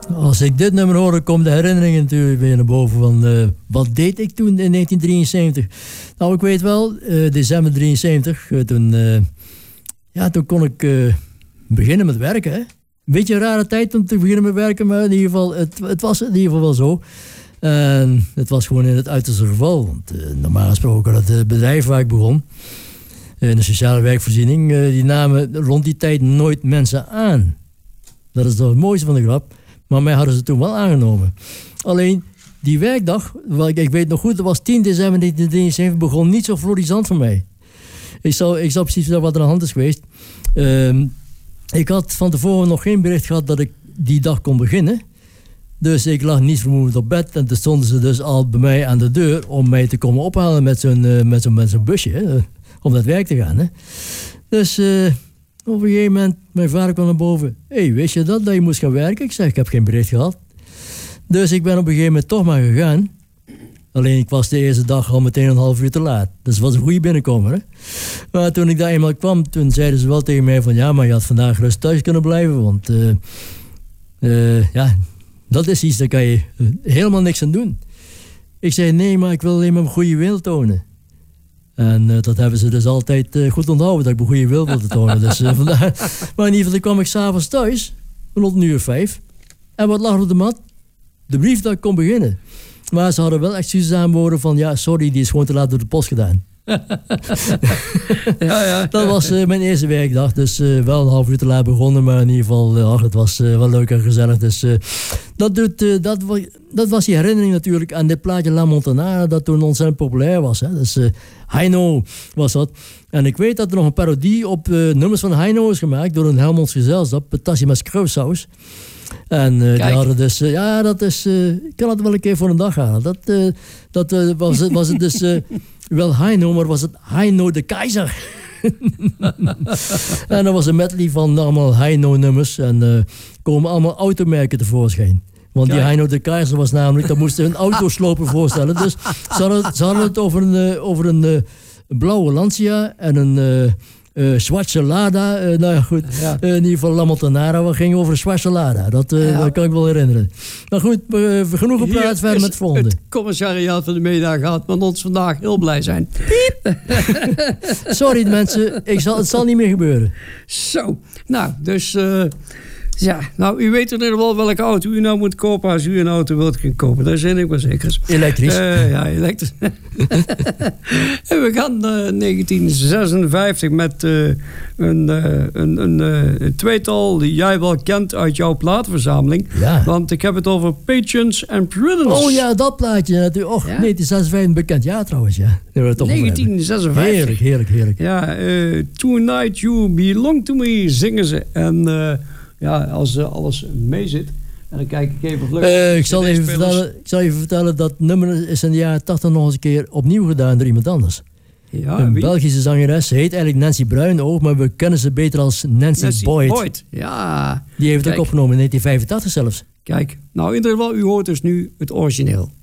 Als ik dit nummer hoor, komen de herinneringen natuurlijk weer naar boven. Van, wat deed ik toen in 1973? Nou, ik weet wel, december 73, toen kon ik beginnen met werken. Hè? Een beetje een rare tijd om te beginnen met werken, maar in ieder geval, het was in ieder geval wel zo. En het was gewoon in het uiterste geval. Want normaal gesproken, het bedrijf waar ik begon, in de sociale werkvoorziening, die namen rond die tijd nooit mensen aan. Dat is toch het mooiste van de grap. Maar mij hadden ze toen wel aangenomen. Alleen, die werkdag, ik weet nog goed, dat was 10 december 1973, begon niet zo florisant voor mij. Ik zou precies wat er aan de hand is geweest. Ik had van tevoren nog geen bericht gehad dat ik die dag kon beginnen. Dus ik lag niet vermoedend op bed. En toen stonden ze dus al bij mij aan de deur om mij te komen ophalen met zo'n busje. Hè, om naar het werk te gaan. Hè. Dus op een gegeven moment, mijn vader kwam naar boven. Hé, wist je dat je moest gaan werken? Ik zeg, ik heb geen bericht gehad. Dus ik ben op een gegeven moment toch maar gegaan. Alleen ik was de eerste dag al meteen een half uur te laat. Dus het was een goede binnenkomer. Hè? Maar toen ik daar eenmaal kwam, toen zeiden ze wel tegen mij van... ja, maar je had vandaag rust thuis kunnen blijven. Want dat is iets, daar kan je helemaal niks aan doen. Ik zei, nee, maar ik wil alleen maar mijn goede wil tonen. En dat hebben ze dus altijd goed onthouden, dat ik mijn goede wil wilde tonen. Dus, vandaar. Maar in ieder geval kwam ik s'avonds thuis, rond 5:00. En wat lag er op de mat? De brief dat ik kon beginnen. Maar ze hadden wel excuses aanboden van... ja, sorry, die is gewoon te laat door de post gedaan. Ja. Dat was mijn eerste werkdag. Dus wel een half uur te laat begonnen. Maar in ieder geval, het was wel leuk en gezellig. Dus dat was die herinnering natuurlijk aan dit plaatje La Montanara... dat toen ontzettend populair was. Hè. Dus Heino was dat. En ik weet dat er nog een parodie op nummers van Heino is gemaakt... door een Helmonds gezelschap, Tassie met Skruwsaus. En die hadden dus... dat is... ik kan het wel een keer voor een dag halen. Was het dus... wel Heino, maar was het Heino de Keizer. En er was een medley van allemaal Heino-nummers. En komen allemaal automerken tevoorschijn. Want die Heino de Keizer was namelijk... dat moesten hun autoslopen voorstellen. Dus ze hadden het over een blauwe Lancia en een... Zwarte Lada, nou ja goed, in ieder geval La Montanara, we gingen over Zwarte Lada, dat kan ik wel herinneren. Maar goed, genoeg gepraat, verder met het volgende. Het commissariaat van de media gaat met ons vandaag heel blij zijn. Piep! Sorry mensen, het zal niet meer gebeuren. Zo, nou, dus... nou, u weet in ieder geval welke auto u nou moet kopen als u een auto wilt gaan kopen. Daar zijn ik wel zeker. Elektrisch. Elektrisch. En we gaan 1956 met een tweetal die jij wel kent uit jouw platenverzameling. Ja. Want ik heb het over Patience and Prudence. Oh ja, dat plaatje natuurlijk. Och, 1956, een bekend jaar trouwens. Ja. 1956. Heerlijk. Ja, Tonight You Belong To Me zingen ze. En... als alles mee zit. En dan kijk ik even vlug. Ik zal even vertellen dat nummer is in de jaren 80 nog eens een keer opnieuw gedaan door iemand anders. Ja, een Belgische zangeres. Ze heet eigenlijk Nancy Bruin ook, maar we kennen ze beter als Nancy Boyd. Ja. Die heeft het ook opgenomen in 1985 zelfs. Kijk, nou in ieder geval, u hoort dus nu het origineel.